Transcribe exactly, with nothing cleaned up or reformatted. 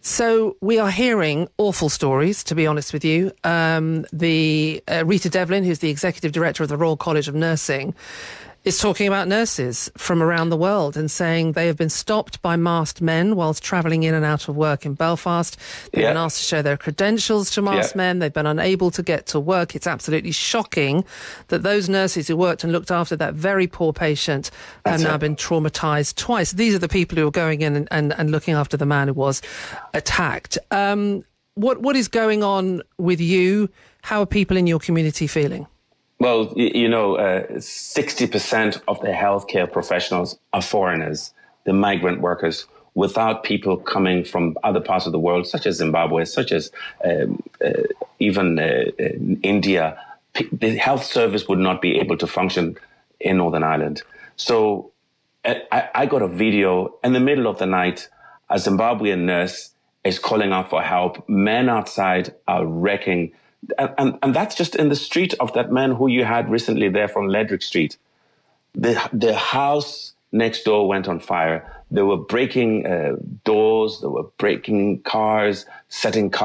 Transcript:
So we are hearing awful stories, to be honest with you. Um, the uh, Rita Devlin, who's the Executive Director of the Royal College of Nursing, is talking about nurses from around the world and saying they have been stopped by masked men whilst travelling in and out of work in Belfast. They've yeah. been asked to show their credentials to masked yeah. men. They've been unable to get to work. It's absolutely shocking that those nurses who worked and looked after that very poor patient That's have now it. been traumatised twice. These are the people who are going in and, and, and looking after the man who was attacked. Um, what what is going on with you? How are people in your community feeling? Well, you know, uh, sixty percent of the healthcare professionals are foreigners, the migrant workers, without people coming from other parts of the world, such as Zimbabwe, such as um, uh, even uh, India. The health service would not be able to function in Northern Ireland. So I, I got a video in the middle of the night. A Zimbabwean nurse is calling out for help. Men outside are wrecking. And, and, and that's just in the street of that man who you had recently there from Ledrick Street. The, the house next door went on fire. They were breaking uh, doors. They were breaking cars, setting cars